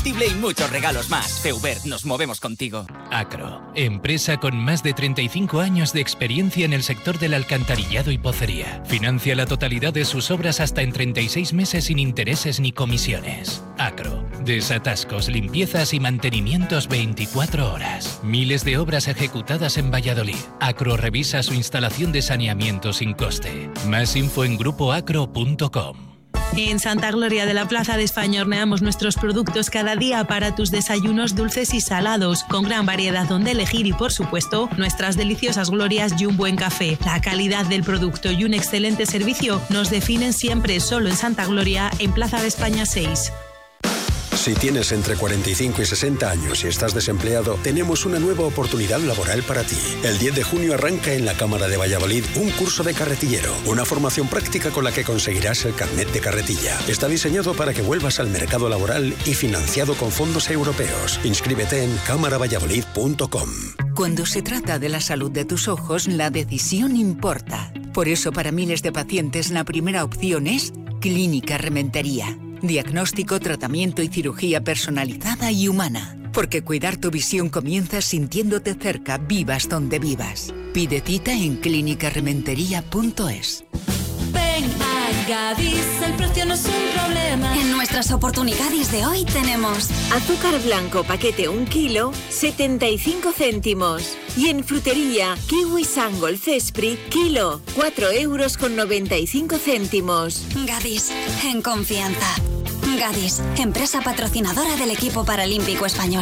combustible y muchos regalos más. Feubert, nos movemos contigo. Acro, empresa con más de 35 años de experiencia en el sector del alcantarillado y pocería. Financia la totalidad de sus obras hasta en 36 meses sin intereses ni comisiones. Acro, desatascos, limpiezas y mantenimientos 24 horas. Miles de obras ejecutadas en Valladolid. Acro revisa su instalación de saneamiento sin coste. Más info en grupoacro.com. En Santa Gloria de la Plaza de España horneamos nuestros productos cada día para tus desayunos dulces y salados, con gran variedad donde elegir y, por supuesto, nuestras deliciosas glorias y un buen café. La calidad del producto y un excelente servicio nos definen siempre. Solo en Santa Gloria, en Plaza de España 6. Si tienes entre 45 y 60 años y estás desempleado, tenemos una nueva oportunidad laboral para ti. El 10 de junio arranca en la Cámara de Valladolid un curso de carretillero, una formación práctica con la que conseguirás el carnet de carretilla. Está diseñado para que vuelvas al mercado laboral y financiado con fondos europeos. Inscríbete en cámaravalladolid.com. Cuando se trata de la salud de tus ojos, la decisión importa. Por eso, para miles de pacientes, la primera opción es Clínica Rementería. Diagnóstico, tratamiento y cirugía personalizada y humana. Porque cuidar tu visión comienza sintiéndote cerca, vivas donde vivas. Pide cita en clinicarementería.es. Ven a Gadis, el precio no es un problema. En nuestras oportunidades de hoy tenemos azúcar blanco paquete 1 kilo, 75 céntimos. Y en frutería, kiwi Sangol Cespri, kilo, 4,95 €. Gadis, en confianza. Gadis, empresa patrocinadora del equipo paralímpico español.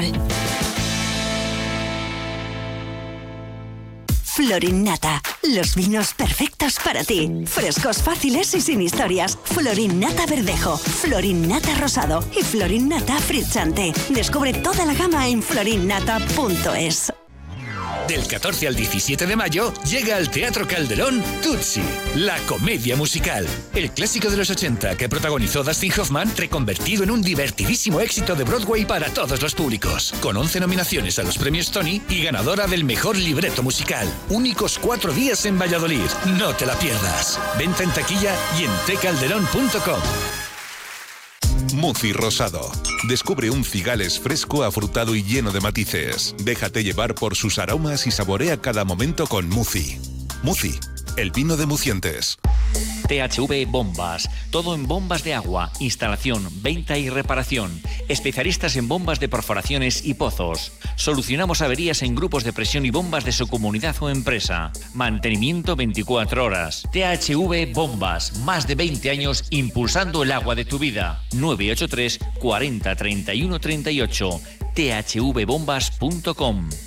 Florinnata, los vinos perfectos para ti. Frescos, fáciles y sin historias. Florinnata Verdejo, Florinnata Rosado y Florinnata Frizzante. Descubre toda la gama en florinnata.es. Del 14 al 17 de mayo llega al Teatro Calderón Tutsi, la comedia musical. El clásico de los 80 que protagonizó Dustin Hoffman, reconvertido en un divertidísimo éxito de Broadway para todos los públicos. Con 11 nominaciones a los premios Tony y ganadora del mejor libreto musical. Únicos 4 días en Valladolid. No te la pierdas. Venta en taquilla y en tcalderón.com. Muzi Rosado. Descubre un Cigales fresco, afrutado y lleno de matices. Déjate llevar por sus aromas y saborea cada momento con Muzi. Muzi, el vino de Mucientes. THV Bombas, todo en bombas de agua, instalación, venta y reparación. Especialistas en bombas de perforaciones y pozos. Solucionamos averías en grupos de presión y bombas de su comunidad o empresa. Mantenimiento 24 horas. THV Bombas, más de 20 años impulsando el agua de tu vida. 983 40 31 38. thvbombas.com.